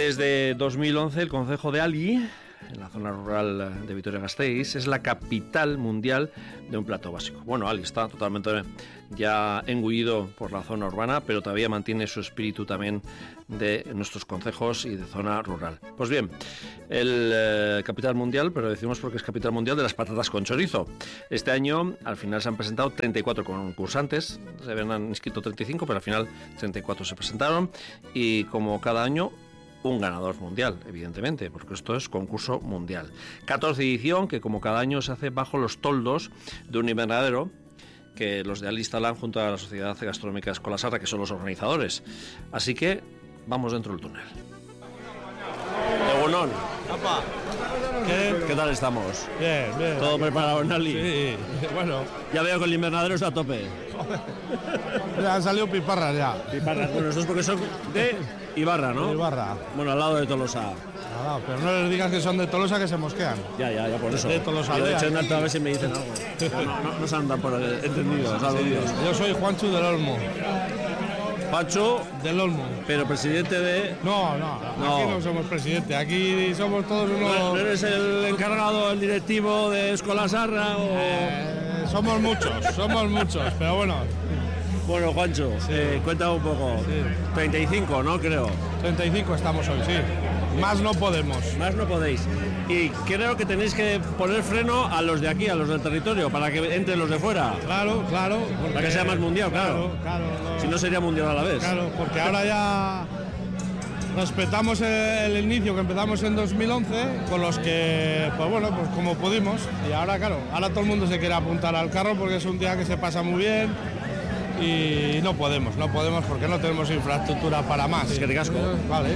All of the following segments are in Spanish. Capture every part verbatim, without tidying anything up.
Desde dos mil once el concejo de Ali, en la zona rural de Vitoria-Gasteiz, es la capital mundial de un plato básico. Bueno, Ali está totalmente ya engullido por la zona urbana, pero todavía mantiene su espíritu también de nuestros concejos y de zona rural. Pues bien, el eh, capital mundial, pero decimos porque es capital mundial de las patatas con chorizo. Este año, al final, se han presentado treinta y cuatro concursantes, se habían inscrito treinta y cinco, pero al final treinta y cuatro se presentaron, y como cada año, un ganador mundial, evidentemente, porque esto es concurso mundial. catorce edición que, como cada año, se hace bajo los toldos de un invernadero que los de Ali instalan junto a la Sociedad Gastronómica Escolasarra, que son los organizadores. Así que vamos dentro del túnel. Egunon. ¿Qué? ¿Qué tal estamos? Bien, bien. ¿Todo preparado en Ali? Sí, bueno. Ya veo que el invernadero está a tope. Ya han salido piparras ya. Piparras, bueno, esto es porque son de Ibarra, ¿no? De Ibarra. Bueno, al lado de Tolosa. Nada, pero no les digas que son de Tolosa, que se mosquean. Ya, ya, ya, por eso. De Tolosa. Yo de hecho en alto a ver si me dicen algo. No, no, no se andan por el entendido, aludidos. Yo soy Juanchu del Olmo. Pacho Del Olmo. Pero presidente de... No, no, No. aquí no somos presidente, aquí somos todos ¿No unos... eres el encargado, el directivo de Escolasarra o...? Eh, somos muchos, somos muchos, pero bueno, Bueno, Juancho, Sí. eh, cuéntame un poco. Sí. treinta y cinco, ¿no? Creo. treinta y cinco estamos hoy, sí. Más no podemos. Más no podéis. Y creo que tenéis que poner freno a los de aquí, a los del territorio, para que entren los de fuera. Claro, claro. Para que sea más mundial, claro. Claro, claro. Si no, sería mundial a la vez. Claro, porque ahora ya respetamos el, el inicio que empezamos en dos mil once, con los que, pues bueno, pues como pudimos. Y ahora, claro, ahora todo el mundo se quiere apuntar al carro porque es un día que se pasa muy bien. Y no podemos, no podemos porque no tenemos infraestructura para más. Es que ricasco. Vale.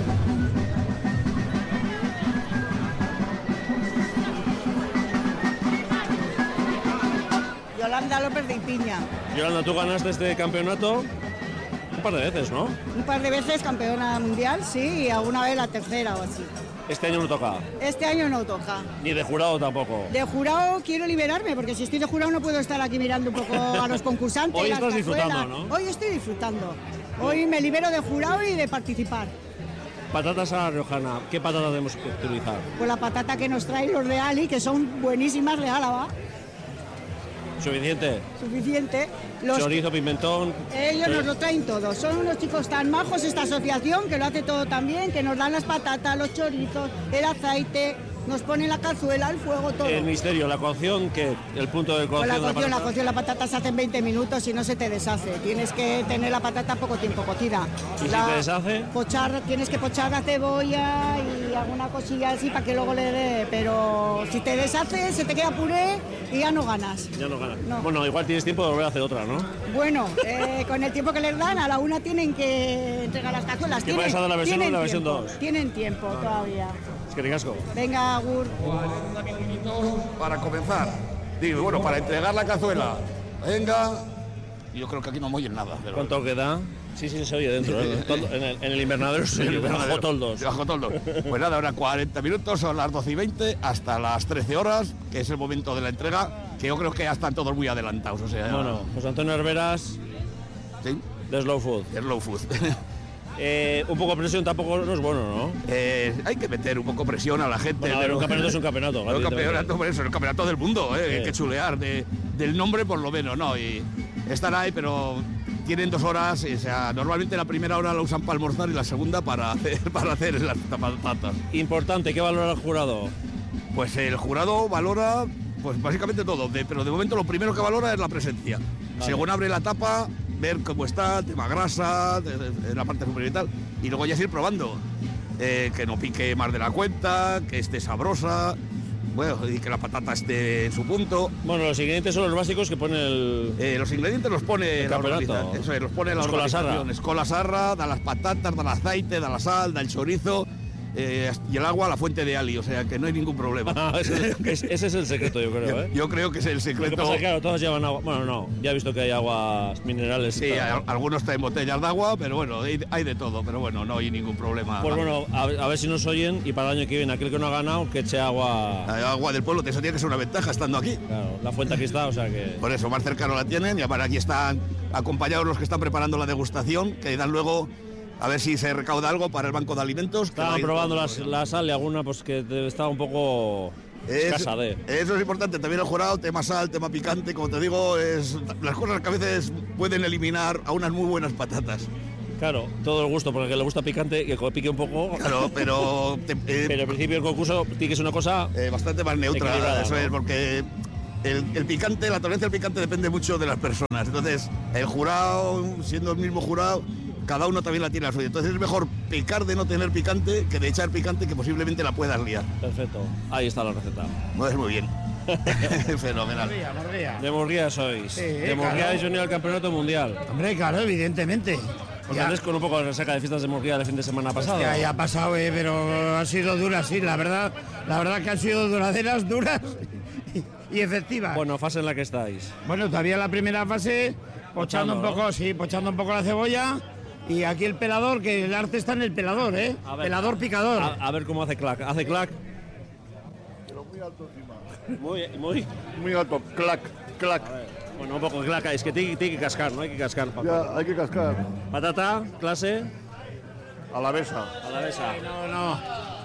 Yolanda López de Ipiña. Yolanda, tú ganaste este campeonato un par de veces, ¿no? Un par de veces campeona mundial, sí, y alguna vez la tercera o así. Este año no toca. Este año no toca. Ni de jurado tampoco. De jurado quiero liberarme, porque si estoy de jurado no puedo estar aquí mirando un poco a los concursantes. Hoy las estás cazuelas. disfrutando, ¿no? Hoy estoy disfrutando. Hoy me libero de jurado y de participar. Patatas a la riojana, ¿qué patata tenemos que utilizar? Pues la patata que nos traen los de Ali, que son buenísimas de Álava, ¿Suficiente? suficiente. Los Chorizo, pimentón... Ellos nos lo traen todo. Son unos chicos tan majos, esta asociación, que lo hace todo tan bien, que nos dan las patatas, los chorizos, el aceite, nos ponen la cazuela, el fuego, todo. El misterio, la cocción, ¿qué? El punto de Pues cocción la de la cocción, la patata. cocción, la patata se hace en veinte minutos y no se te deshace. Tienes que tener la patata poco tiempo cocida. ¿Y si La- te deshace? Pochar, tienes que pochar la cebolla y alguna cosilla así para que luego le dé. Pero si te deshace, se te queda puré y ya no ganas. Ya no ganas. No. Bueno, igual tienes tiempo de volver a hacer otra, ¿no? Bueno, eh, con el tiempo que les dan, a la una tienen que entregar las cazuelas. ¿Que Tienen- vais a dar la versión tienen uno y la versión tiempo, dos? Tienen tiempo todavía. Es que ricasco. Venga, Agur. Para comenzar, digo, bueno, para entregar la cazuela, venga, yo creo que aquí no moyen nada. Pero... ¿Cuánto queda? Sí, sí, se oye dentro. ¿eh? Toldo- en, el, en el invernadero se oye, bajo toldos. Bajo toldos. Pues nada, ahora cuarenta minutos, son las doce y veinte, hasta las trece horas, que es el momento de la entrega, que yo creo que ya están todos muy adelantados. O sea, Bueno, José Antonio Herberas, sí, de Slow Food. es low food. Eh, un poco de presión tampoco no es bueno, ¿no? Eh, hay que meter un poco presión a la gente. Bueno, a ver, pero- un campeonato es un campeonato. No, el campeonato, por eso, el campeonato del mundo, eh, Sí. hay que chulear, de, del nombre por lo menos, ¿no? Y están ahí, pero tienen dos horas, o sea, normalmente la primera hora la usan para almorzar y la segunda para hacer, para hacer las patatas. Importante, ¿qué valora el jurado? Pues el jurado valora, pues básicamente todo, de- pero de momento lo primero que valora es la presencia. Vale. Según abre la tapa, ver cómo está, tema grasa, de, de- de la parte superior y tal, y luego ya es ir probando. Eh, que no pique más de la cuenta, que esté sabrosa, bueno, y que la patata esté en su punto. Bueno, los ingredientes son los básicos que pone el... Eh, los ingredientes los pone El la campeonato. organización, eso es, los pone la Escolasarra. organización. Escolasarra, da las patatas, da el aceite, da la sal, da el chorizo eh, y el agua, la fuente de Ali, o sea que no hay ningún problema. Ah, ese, es, ese es el secreto, yo creo, ¿eh? Yo creo que es el Lo que secreto. pasa es que, claro, todas llevan agua. Bueno, no, ya he visto que hay aguas minerales. y Sí, tal, a- ¿no? algunos traen botellas de agua, pero bueno, hay, hay de todo, pero bueno, no hay ningún problema. Pues bueno, a, a ver si nos oyen y para el año que viene, aquel que no ha ganado, que eche agua. El agua del pueblo, eso tiene que ser una ventaja estando aquí. Claro, la fuente aquí está, o sea que. Por eso, más cercano la tienen y aparte aquí están acompañados los que están preparando la degustación, que dan luego A ver si se recauda algo para el banco de alimentos. Estaban probando las, la sal y alguna pues que estaba un poco escasa de. Eso es importante, también el jurado, tema sal, tema picante, como te digo, es las cosas que a veces pueden eliminar a unas muy buenas patatas. Claro, todo el gusto, porque al que le gusta picante, que pique un poco. Claro, pero... Te, eh, pero al principio el concurso tiene que ser una cosa... Eh, bastante más neutra, eso ¿no? es, porque el, el picante, la tolerancia al picante depende mucho de las personas. Entonces, el jurado, siendo el mismo jurado, cada uno también la tiene la suya. Entonces es mejor picar de no tener picante que de echar picante, que posiblemente la puedas liar. Perfecto, ahí está la receta. Pues muy bien. Fenomenal. Murguía, Murguía. De Murguía sois. Sí, de Murguía claro. habéis unido al campeonato mundial. Hombre, claro, evidentemente. Porque andes con un poco de resaca de fiestas de Murguía el fin de semana pasado. Ya, ya ha pasado, eh, pero ha sido dura, sí, la verdad, la verdad que han sido duraderas, duras y, y efectivas. Bueno, fase en la que estáis. Bueno, todavía la primera fase, pochando un poco, sí, pochando un poco la cebolla. Y aquí el pelador, que el arte está en el pelador, ¿eh? A ver, pelador picador. A, a ver cómo hace clac. ¿Hace clac? Pero muy alto encima. Muy, muy. Muy alto, clac, clac. Bueno, un poco de clac, es que tiene, tiene que cascar, ¿no? Hay que cascar. Ya, hay que cascar. Patata, clase. A la mesa. A la mesa. No, no.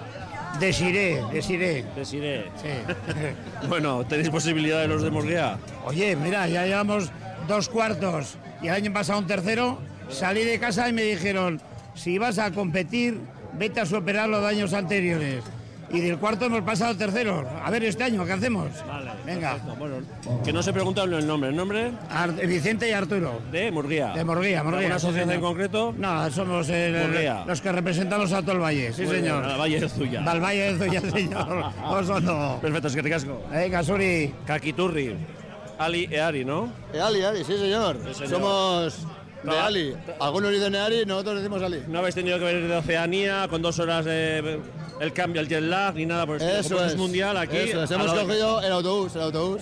Desiré, desiré. Desiré. Sí. Bueno, ¿tenéis posibilidades los de Murguía? Oye, mira, ya llevamos dos cuartos y el año pasado un tercero. Salí de casa y me dijeron, si vas a competir, vete a superar los años anteriores. Y del cuarto hemos pasado terceros. A ver este año, ¿qué hacemos? Vale. Venga. Perfecto. Bueno, que no se pregunta el nombre. ¿El nombre? Ar- Vicente y Arturo. De Murguía. De Murguía, Murguía. ¿Alguna sí, asociación señor. en concreto? No, somos el- Murguía. los que representamos a todo el valle, sí, Muy señor. bien, al Valle de Zuya. Del Valle de Zuya, señor. Oso no. Perfecto, es que te casco. Venga, Suri. Caquiturri. Ali e Ari, ¿no? Ali, Ali, sí señor. Sí, señor. Somos de No. Ali. Algunos dicen Ali, nosotros decimos Ali. No habéis tenido que venir de Oceanía con dos horas de el cambio, el jet lag, ni nada por el estilo. Eso Como es. mundial aquí. Eso es. al Hemos lado de- cogido el autobús, el autobús.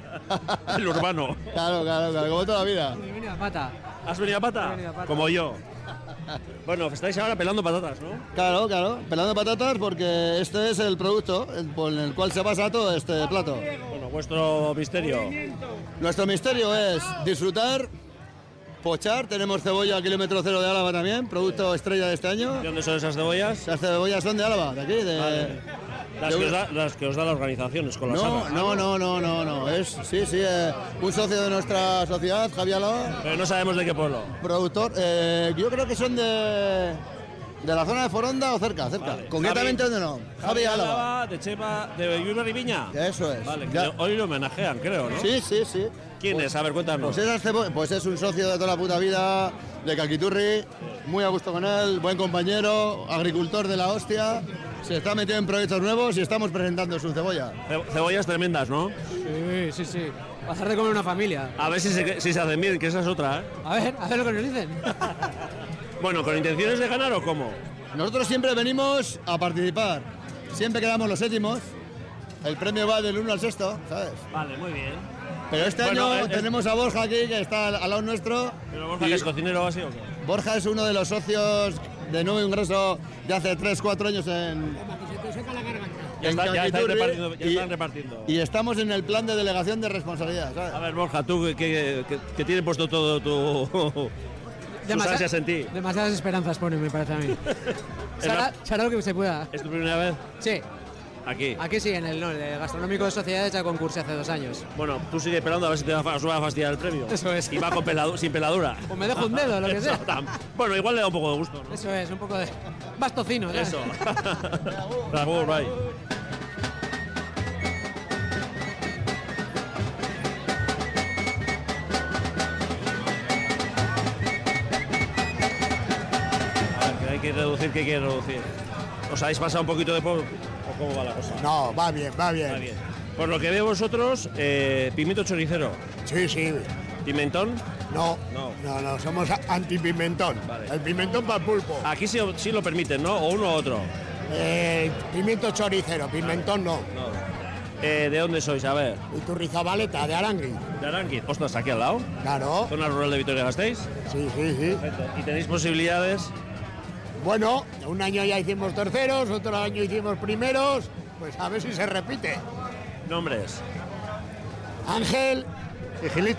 el urbano. Claro, claro, claro, como toda la vida. ¿Has venido a pata? Como yo. Bueno, estáis ahora pelando patatas, ¿no? Claro, claro. Pelando patatas porque este es el producto el- por el cual se basa todo este plato. Bueno, vuestro misterio. Nuestro misterio es disfrutar, pochar. Tenemos cebolla a kilómetro cero de Álava también, producto estrella de este año. ¿De dónde son esas cebollas? Las cebollas son de Álava, de aquí, de... Vale. Las, de- que os da, las que os da la organización, es con la No, saga. no, no, no, no, no. Es, sí, sí, eh, un socio de nuestra sociedad, Javier Álava, Pero no sabemos de qué pueblo. productor. eh, yo creo que son de, de la zona de Foronda o cerca, cerca. Vale. Concretamente, Javi- ¿dónde no? Javi Álava. de Chepa, de Lluvia y Viña. Eso es. Vale, que Ya- hoy lo homenajean, creo, ¿no? Sí, sí, sí. ¿Quién es? A ver, cuéntanos. Pues, esas cebo- pues es un socio de toda la puta vida, de Caquiturri, muy a gusto con él, buen compañero, agricultor de la hostia. Se está metiendo en proyectos nuevos y estamos presentando su cebolla. Ce- Cebollas tremendas, ¿no? Sí, sí, sí. Pasar de comer una familia. A ver si se, si se hacen bien, que esa es otra, ¿eh? A ver, a ver lo que nos dicen. Bueno, ¿con intenciones de ganar o cómo? Nosotros siempre venimos a participar. Siempre quedamos los séptimos. El premio va del uno al sexto, ¿sabes? Vale, muy bien. Pero este Bueno, año es- es- tenemos a Borja aquí, que está al, al lado nuestro. ¿Pero Borja Y que es cocinero o así o qué? Borja es uno de los socios de nuevo ingreso de hace tres cuatro años en, Ya, en está- ya están Caquiturri, repartiendo. Ya y, están repartiendo. y estamos en el plan de delegación de responsabilidad, ¿sabes? A ver, Borja, tú que, que, que- que tienes puesto todo tu... tus Demasi- ansias en ti. Demasiadas esperanzas pone, me parece a mí. Es Se hará, la- se hará lo que se pueda. ¿Es tu primera vez Sí, aquí? aquí sí, en el, no, el de Gastronómico de Sociedades ya concursé hace dos años. Bueno, tú sigue pelando a ver si te va, a- os va a fastidiar el premio. Eso es. Y va con peladu- sin peladura. O me dejo un dedo, lo que Eso, sea. tam- Bueno, igual le da un poco de gusto, ¿no? Eso es, un poco de... Más tocino, ¿sabes? Eso. Agur, bye. A ver, que hay que reducir, que hay que reducir. ¿Os habéis pasado un poquito de por... ¿O cómo va la cosa? No, va bien, va bien. Está bien. Por lo que veo vosotros, eh, pimiento choricero, Sí, sí. pimentón. No, No. no, no, somos antipimentón. Vale. El pimentón para el pulpo. Aquí sí, sí lo permiten, ¿no? O uno u otro. Eh, pimiento choricero, pimentón no. Eh, ¿De dónde sois? A ver. Y turrizabaleta de Arangui. De Aranguiz. Ostras, aquí al lado. Claro. Zona rural de Vitoria-Gasteiz. Sí, sí, sí. ¿Y tenéis posibilidades? Bueno, un año ya hicimos terceros, otro año hicimos primeros. Pues a ver si se repite. Nombres. Ángel Y Gilito.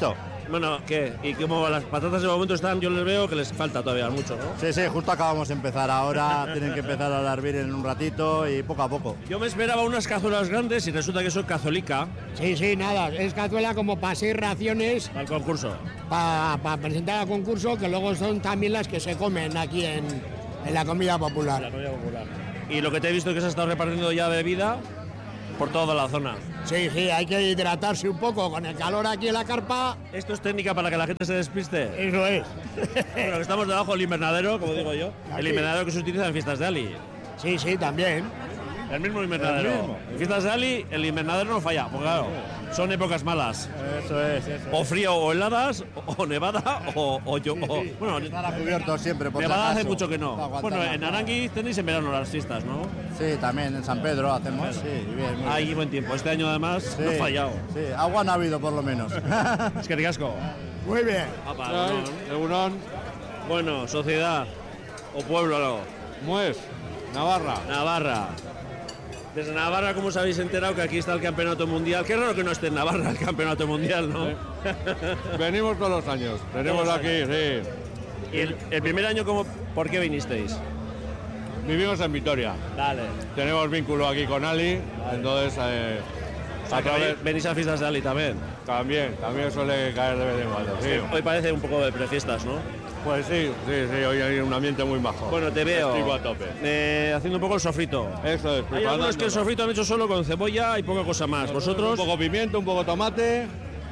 Bueno, ¿qué? ¿Y cómo las patatas de momento están? Yo les veo que les falta todavía mucho, ¿no? Sí, sí, justo acabamos de empezar ahora, tienen que empezar a hervir en un ratito y poco a poco. Yo me esperaba unas cazuelas grandes y resulta que son cazolica. Sí, sí, nada, es cazuela como para seis raciones. Al concurso. Para pa presentar al concurso, que luego son también las que se comen aquí en, en la comida popular. La comida popular. Y lo que te he visto que se ha estado repartiendo ya bebida por toda la zona. Sí, sí, hay que hidratarse un poco con el calor aquí en la carpa. ¿Esto es técnica para que la gente se despiste? Eso es. Bueno, que estamos debajo del invernadero, como digo yo. El invernadero que se utiliza en fiestas de Ali. Sí, sí, también. El mismo invernadero. El mismo. En fiestas de Ali, el invernadero no falla, porque claro, son épocas malas. Eso es, eso O frío o heladas, o nevada, o, o yo. O, bueno, estará cubierto siempre, por si nevada hace acaso. mucho que no. Para Bueno, aguantar en la- Aranguiz tenéis en verano las fiestas, ¿no? Sí, también en San Pedro hacemos, sí, bien, muy Hay bien. buen tiempo. Este año además Sí, no ha fallado. Sí, agua no ha habido por lo menos. Es que ricasco. Muy bien. Apa, egunon. Bueno, sociedad o pueblo, no. Mues, Navarra. Navarra. Desde Navarra, ¿cómo os habéis enterado que aquí está el campeonato mundial? Qué raro que no esté en Navarra el campeonato mundial, ¿no? Venimos todos los años. Venimos Todos aquí, sí. ¿Y el, el primer año, cómo, por qué vinisteis? Vivimos en Vitoria. Dale. Tenemos vínculo aquí con Ali, entonces eh, O sea, a que través- venís- venís a fiestas de Ali también. también, también suele caer de vez en cuando. Sí. Hoy parece un poco de prefiestas, ¿no? Pues sí, sí, sí, hoy hay un ambiente muy bajo. Bueno, te veo Festivo a tope. eh, haciendo un poco el sofrito. Eso es, Hay algunos que el preparándolo. sofrito han hecho solo con cebolla y poca cosa más. Vosotros. Un poco pimiento, un poco tomate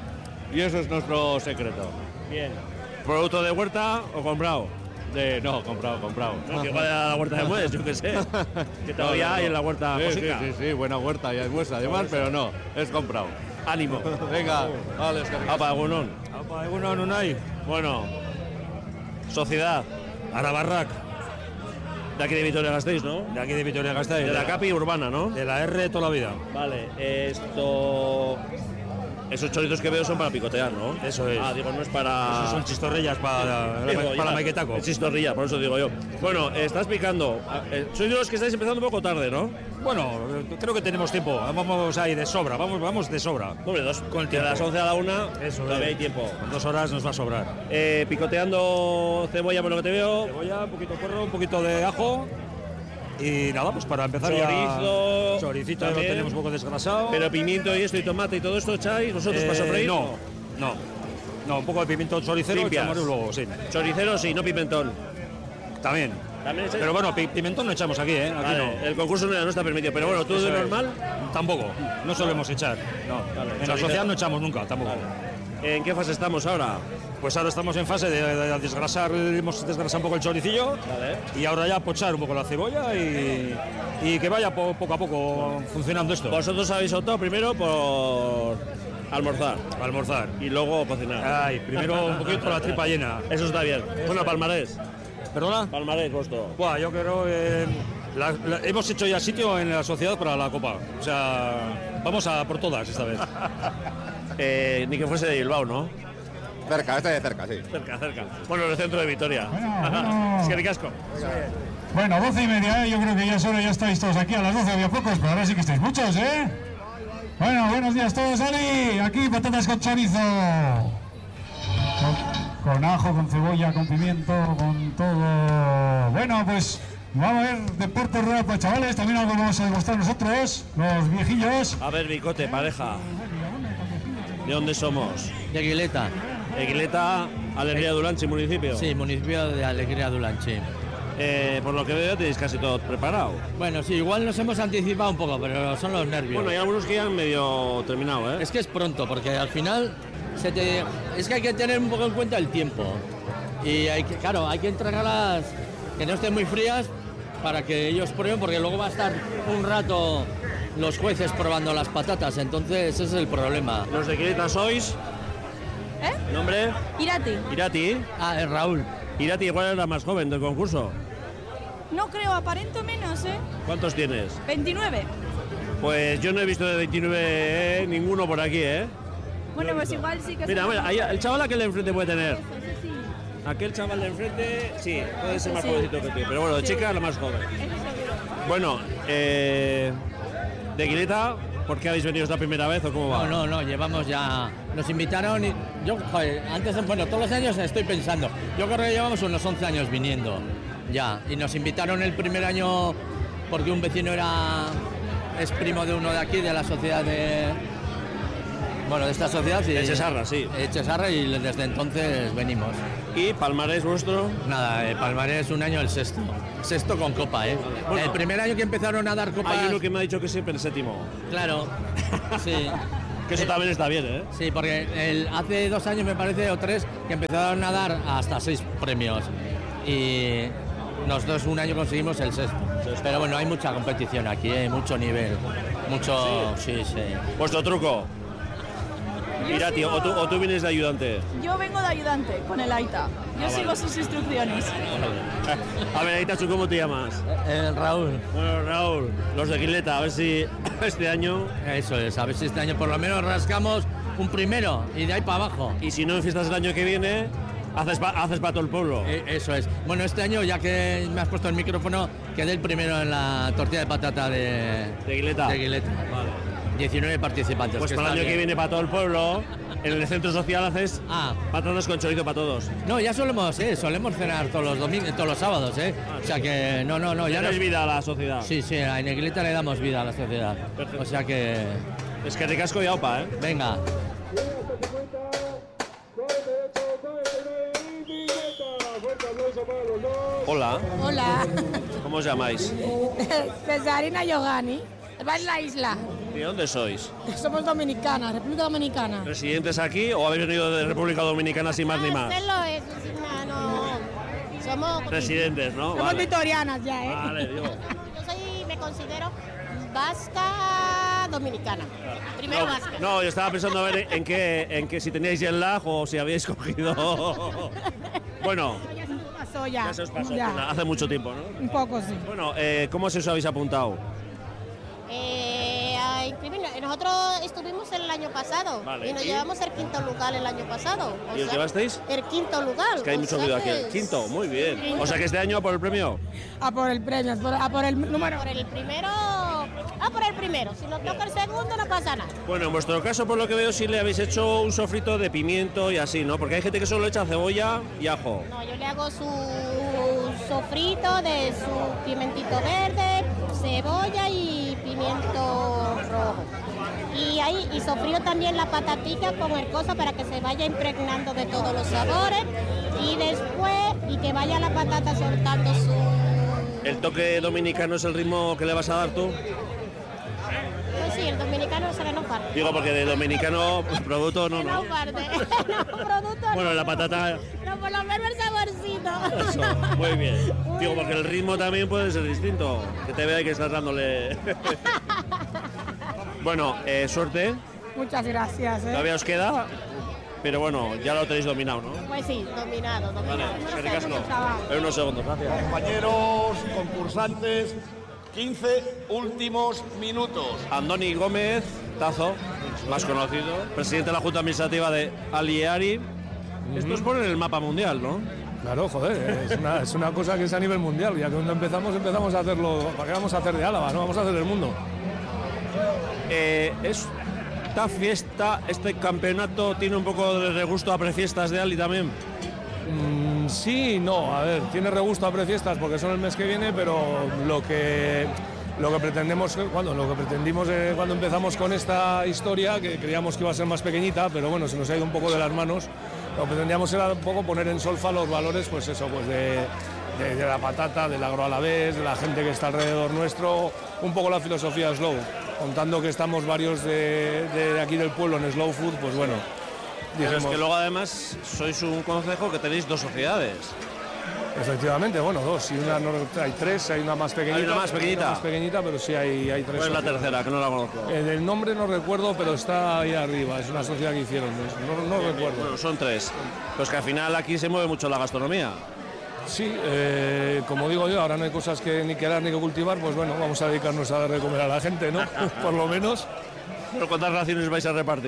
y eso es nuestro secreto. Bien. ¿Producto de huerta o comprado? De, no, comprado, comprado. No, que igual a la huerta de Muedes, yo qué sé. Que todavía No, no, hay no. en la huerta Sí, sí, cosica. sí, sí, buena huerta, ya es vuestra además, pero no, es comprado. Ánimo. Venga, vale, es que Apa, egunon. Apa, egunon, unai. Bueno, sociedad. Arabarrak, De aquí de Vitoria-Gasteiz, ¿no? de aquí de Vitoria-Gasteiz. De la Capi urbana, ¿no? De la R toda la vida. Vale, esto. Esos chorizos que veo son para picotear, ¿no? Eso es. Ah, digo, no es para. Esos son chistorrillas para, Digo, para ya, la maquetaco. es chistorrilla, por eso digo yo. Bueno, estás picando. Ah, eh, Sois de los que estáis empezando un poco tarde, ¿no? Bueno, creo que tenemos tiempo. Vamos ahí de sobra, vamos, vamos de sobra. Hombre, dos, Con el de tiempo. las once a la una, Eso todavía es. hay tiempo. En dos horas nos va a sobrar. Eh, picoteando cebolla, por lo que te veo. Cebolla, un poquito de porro, un poquito de ajo. Y nada, pues para empezar Chorizo, ya. Choricito ya lo también. tenemos un poco desgrasado. Pero pimiento y esto y tomate y todo esto echáis vosotros Eh, para sofreír. no, no. No, un poco de pimiento choricero Limpias. echamos luego, sí. Choricero sí, no pimentón. También. También echáis- Pero bueno, pi- pimentón no echamos aquí, ¿eh? Aquí Vale, no. el concurso no, no está permitido, pero bueno, tú Eso de es. normal. Tampoco, no solemos echar. No. Vale, En la choricero. sociedad no echamos nunca, tampoco. ¿En qué fase estamos ahora? Pues ahora estamos en fase de, de desgrasar, hemos desgrasado un poco el choricillo Vale. y ahora ya pochar un poco la cebolla y, y que vaya po- poco a poco funcionando esto. Vosotros habéis optado primero por almorzar Almorzar. y luego cocinar. Ay, primero un poquito la tripa llena. Eso está bien. Bueno, palmarés. ¿Perdona? Palmarés, costo. Buah, yo creo que la- la- hemos hecho ya sitio en la sociedad para la Copa. O sea, vamos a por todas esta vez. Eh, ni que fuese de Bilbao, ¿no? Cerca, este de cerca, sí. Cerca, cerca. Bueno, en el centro de Vitoria. bueno. Es que ricasco. Bueno, doce y media, ¿eh? Yo creo que ya es hora, ya estáis todos aquí. A las doce había pocos, pero ahora sí que estáis muchos, ¿eh? Bueno, buenos días todos, Ali. Aquí patatas con chorizo. Con, con ajo, con cebolla, con pimiento, con todo. Bueno, pues vamos a ver deporte rural para chavales. También algo vamos a demostrar nosotros, los viejillos. A ver, Bicote, pareja. ¿De dónde somos? De Aguileta. Aguileta, Alegría de Ulanchi, municipio. Sí, municipio de Alegría de Ulanchi. Eh, por lo que veo tenéis casi todo preparado. Bueno, sí, igual nos hemos anticipado un poco, pero son los nervios. Bueno, hay algunos que ya han medio terminado, ¿eh? Es que es pronto, porque al final se te... es que hay que tener un poco en cuenta el tiempo. Y hay que, claro, hay que entregarlas que no estén muy frías para que ellos prueben, porque luego va a estar un rato los jueces probando las patatas, entonces ese es el problema. ¿Los de Aguileta sois? ¿Eh? ¿Nombre? Irati. Irati. Ah, es Raúl. Irati, ¿cuál es la más joven del concurso? No creo, aparento menos, ¿eh? ¿Cuántos tienes? veintinueve. Pues yo no he visto de veintinueve eh, ninguno por aquí, ¿eh? Bueno, pues igual sí que... Mira, somos mira, ahí, más el chaval aquel de enfrente puede tener. jóvenes, eso sí. Aquel chaval de enfrente, sí, puede ser más Sí. jovencito que tú. Pero bueno, de Sí. chica, la más joven. Eso seguro. Bueno, eh, de Aguileta, ¿Por qué habéis venido esta primera vez o cómo va? No, no, no, llevamos ya... Nos invitaron y... Yo, joder, antes, bueno, todos los años estoy pensando. Yo creo que llevamos unos once años viniendo ya. Y nos invitaron el primer año porque un vecino era... Es primo de uno de aquí, de la sociedad de... Bueno, de esta sociedad. Y, Echesarra, sí. Echesarra y desde entonces venimos. ¿Y palmarés vuestro? Nada, eh, palmarés un año el sexto. Sexto con copa, ¿eh? Bueno, el primer año que empezaron a dar copas... Hay uno que me ha dicho que siempre el séptimo. Claro, sí. Que eso también está bien, ¿eh? Sí, porque el, hace dos años, me parece, o tres, que empezaron a dar hasta seis premios. Y nosotros un año conseguimos el sexto. Pero bueno, hay mucha competición aquí, ¿eh? Mucho nivel. Mucho... Sí, sí. sí. ¿Vuestro truco? Mira, tío, o tú, o tú vienes de ayudante. Yo vengo de ayudante con el Aita. Yo Ah, sigo vale. sus instrucciones. A ver, Aita, ¿tú cómo te llamas? Eh, Raúl. Bueno, Raúl, los de Quileta, a ver si este año... Eso es, a ver si este año por lo menos rascamos un primero y de ahí para abajo. Y si no en fiestas del año que viene, haces para haces pa todo el pueblo. Eh, eso es. Bueno, este año, ya que me has puesto el micrófono, quedé el primero en la tortilla de patata de... ¿De Quileta? De Quileta. Vale. diecinueve participantes. Pues que para el está año que bien. viene para todo el pueblo, en el centro social haces ah. patatas con chorizo para todos. No, ya solemos, eh, solemos cenar todos los domingos, todos los sábados, eh. O sea que no, no, no, ya no es vida a la sociedad. Sí, sí, en Eguileta le damos vida a la sociedad. Perfecto. O sea que... Es que ricasco y aupa, ¿eh? Venga. Hola. Hola, ¿Cómo os llamáis? Cesarina Yogani. Va en la isla. ¿De dónde sois? Somos dominicanas, República Dominicana. ¿Residentes aquí o habéis venido de República Dominicana sin más ni más? Hacerlo es, no, no. Somos Residentes, ¿no? Somos Vale. vitorianas ya, ¿eh? Vale, digo. Yo soy, me considero vasca dominicana. Primero No, vasca. no, yo estaba pensando a ver en qué, en qué si teníais jet lag o si habíais cogido... Bueno, Pasó ya. ya se os pasó, Ya. pues, hace mucho tiempo, ¿no? Un poco, sí. Bueno, eh, ¿cómo se os habéis apuntado? Eh, a inscribirnos. Nosotros estuvimos el año pasado Vale, y nos ¿y? llevamos el quinto lugar el año pasado. O ¿Y os sea, llevasteis? El quinto lugar. Es que hay o mucho sea ruido aquí. que El quinto, muy bien. Quinto. O sea que este año por el premio. A por el premio, a por, a por el número. Por el primero. Ah, por el primero. Si nos toca el segundo, no pasa nada. Bueno, en vuestro caso, por lo que veo, sí le habéis hecho un sofrito de pimiento y así, ¿no? Porque hay gente que solo echa cebolla y ajo. No, yo le hago su sofrito de su pimentito verde, cebolla y pimiento rojo. Y ahí y sofrío también la patatita con el cosa para que se vaya impregnando de todos los sabores y después y que vaya la patata soltando su... ¿El toque dominicano es el ritmo que le vas a dar tú? Pues sí, el dominicano se ve no parte. Digo, porque de dominicano, producto no, No no. parte. No, producto Bueno, no. la patata... No, por lo menos el saborcito. Eso, muy bien. Digo, porque el ritmo también puede ser distinto. Que te vea que estás dándole... Bueno, eh, suerte. Muchas gracias. ¿eh? Todavía os queda, pero bueno, ya lo tenéis dominado, ¿no? Pues sí, dominado, dominado. Vale, No es que sé, ricasco. mucho trabajo. En unos segundos, gracias. Compañeros, concursantes, quince últimos minutos. Andoni Gómez Tazo, más conocido, presidente de la Junta Administrativa de Aliari. Esto es poner el mapa mundial, ¿no? Claro, joder, es una, es una cosa que es a nivel mundial. Ya que cuando empezamos, empezamos a hacerlo. ¿Para qué vamos a hacer de Álava? No vamos a hacer del mundo. Eh, esta fiesta, este campeonato tiene un poco de regusto a prefiestas de Ali también. Mm, sí y no, a ver, tiene regusto a prefiestas porque son el mes que viene, pero lo que lo que pretendemos cuando lo que pretendimos eh, cuando empezamos con esta historia, que creíamos que iba a ser más pequeñita, pero bueno, se nos ha ido un poco de las manos. Lo que pretendíamos era un poco poner en solfa los valores, pues eso, pues de, de, de la patata, del agroalavés, de la gente que está alrededor nuestro, un poco la filosofía slow. Contando que estamos varios de, de aquí del pueblo en slow food, pues bueno. Pero es dijimos- que luego además sois un concejo que tenéis dos sociedades. Efectivamente, bueno, dos. Y una no, hay tres, hay una más pequeñita. Hay una más pequeñita. una más pequeñita, pero sí hay, hay tres. ¿Cuál es la sociedades. tercera? Que no la conozco. Eh, del nombre no recuerdo, pero está ahí arriba. Es una sociedad que hicieron. No, no recuerdo. Bueno, son tres. Pues que al final aquí se mueve mucho la gastronomía. Sí, eh, como digo yo, ahora no hay cosas que ni quedar ni que cultivar, pues bueno, vamos a dedicarnos a dar de comer a la gente, ¿no? Por lo menos. ¿Pero cuántas raciones vais a repartir?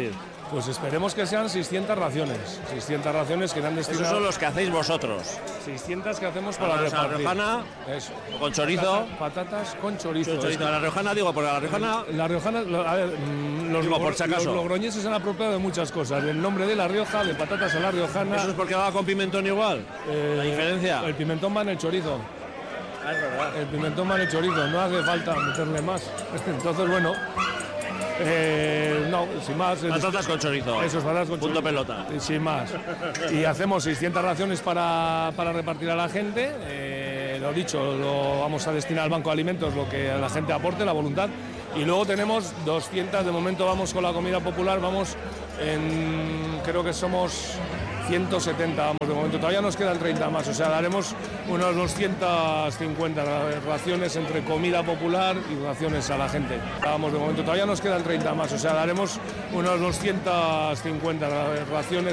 Pues esperemos que sean seiscientas raciones. seiscientas raciones que irán destinadas. Esos son los que hacéis vosotros. seiscientas que hacemos para la repartir. riojana, Eso. con chorizo. Patatas, patatas con chorizo. Con chorizo. La riojana, digo, porque la riojana... La riojana, lo- a ver, mm, los, Digo, por logro- si acaso. los logroñeses han apropiado de muchas cosas. El nombre de La Rioja, de patatas a La Riojana. ¿Eso es porque va con pimentón igual? Eh, ¿La diferencia? El pimentón va en el chorizo. Ah, es verdad. El pimentón va en el chorizo, no hace falta meterle más. Entonces, bueno, eh, no, sin más. Patatas con chorizo. Eso es, patatas con Punto chorizo. pelota. Sin más. Y hacemos seiscientas raciones para, para repartir a la gente. Eh, lo dicho, lo vamos a destinar al Banco de Alimentos, lo que la gente aporte, la voluntad. Y luego tenemos doscientas, de momento vamos con la comida popular, vamos en, creo que somos ciento setenta, vamos de momento, todavía nos quedan treinta más, o sea, daremos unos doscientas cincuenta raciones entre comida popular y raciones a la gente. Vamos de momento, todavía nos quedan treinta más, o sea, daremos unos doscientas cincuenta raciones